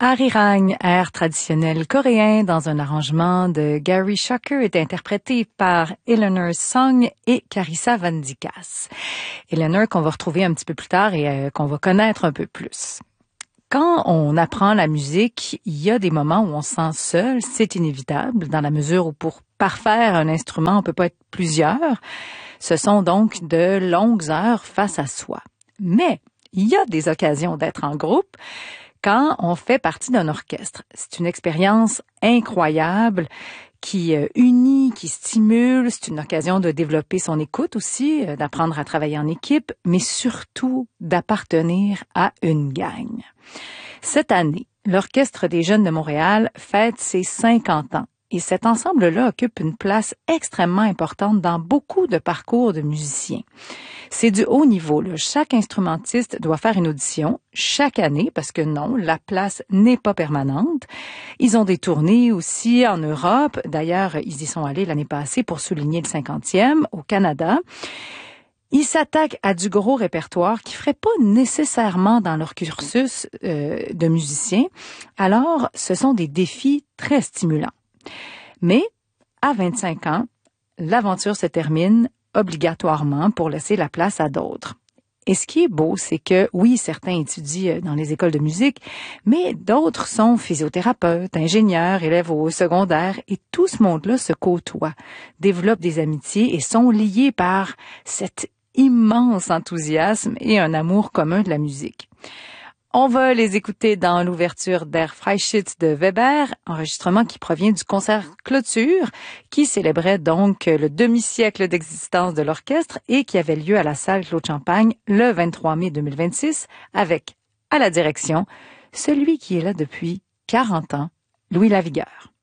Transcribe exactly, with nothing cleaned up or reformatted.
Arirang, air traditionnel coréen dans un arrangement de Gary Schucker, est interprété par Eleanor Song et Carissa Van Dykas. Eleanor qu'on va retrouver un petit peu plus tard et euh, qu'on va connaître un peu plus. Quand on apprend la musique, il y a des moments où on se sent seul, c'est inévitable, dans la mesure où pour parfaire un instrument, on peut pas être plusieurs. Ce sont donc de longues heures face à soi. Mais il y a des occasions d'être en groupe quand on fait partie d'un orchestre. C'est une expérience incroyable qui unit, qui stimule. C'est une occasion de développer son écoute aussi, d'apprendre à travailler en équipe, mais surtout d'appartenir à une gang. Cette année, l'Orchestre des Jeunes de Montréal fête ses cinquante ans. Et cet ensemble-là occupe une place extrêmement importante dans beaucoup de parcours de musiciens. C'est du haut niveau, là. Chaque instrumentiste doit faire une audition chaque année parce que non, la place n'est pas permanente. Ils ont des tournées aussi en Europe. D'ailleurs, ils y sont allés l'année passée pour souligner le cinquantième au Canada. Ils s'attaquent à du gros répertoire qui ferait pas nécessairement dans leur cursus euh, de musicien. Alors, ce sont des défis très stimulants. Mais, à vingt-cinq ans, l'aventure se termine obligatoirement pour laisser la place à d'autres. Et ce qui est beau, c'est que, oui, certains étudient dans les écoles de musique, mais d'autres sont physiothérapeutes, ingénieurs, élèves au secondaire, et tout ce monde-là se côtoie, développe des amitiés et sont liés par cet immense enthousiasme et un amour commun de la musique. On va les écouter dans l'ouverture d'Air Freischütz de Weber, enregistrement qui provient du concert clôture, qui célébrait donc le demi-siècle d'existence de l'orchestre et qui avait lieu à la salle Claude Champagne le vingt-trois mai deux mille vingt-six, avec, à la direction, celui qui est là depuis quarante ans, Louis Lavigueur.